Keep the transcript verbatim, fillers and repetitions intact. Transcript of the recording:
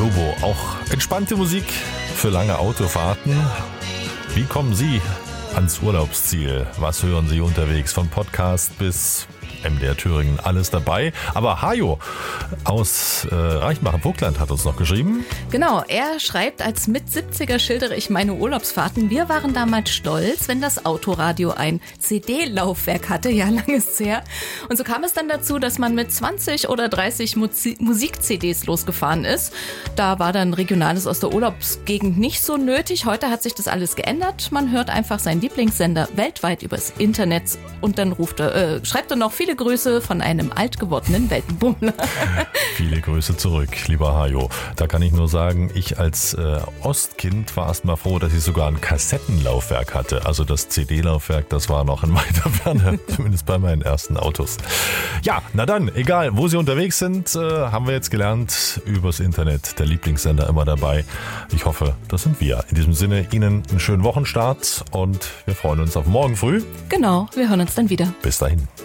Lobo, auch entspannte Musik für lange Autofahrten. Wie kommen Sie ans Urlaubsziel? Was hören Sie unterwegs? Von Podcast bis M D R Thüringen, alles dabei. Aber Hajo aus äh, Reichenbach-Vogtland hat uns noch geschrieben. Genau, er schreibt, als Mit-siebziger schildere ich meine Urlaubsfahrten. Wir waren damals stolz, wenn das Autoradio ein C D-Laufwerk hatte. Ja, lange ist es her. Und so kam es dann dazu, dass man mit zwanzig oder dreißig Musik-C Ds losgefahren ist. Da war dann Regionales aus der Urlaubsgegend nicht so nötig. Heute hat sich das alles geändert. Man hört einfach seinen Lieblingssender weltweit übers Internet und dann ruft er, äh, schreibt er noch viele Grüße von einem alt gewordenen Weltenbummler. Viele Grüße zurück, lieber Hajo. Da kann ich nur sagen, ich als äh, Ostkind war erst mal froh, dass ich sogar ein Kassettenlaufwerk hatte. Also das C D-Laufwerk, das war noch in weiter Ferne, zumindest bei meinen ersten Autos. Ja, na dann, egal, wo Sie unterwegs sind, äh, haben wir jetzt gelernt, übers Internet, der Lieblingssender immer dabei. Ich hoffe, das sind wir. In diesem Sinne, Ihnen einen schönen Wochenstart und wir freuen uns auf morgen früh. Genau, wir hören uns dann wieder. Bis dahin.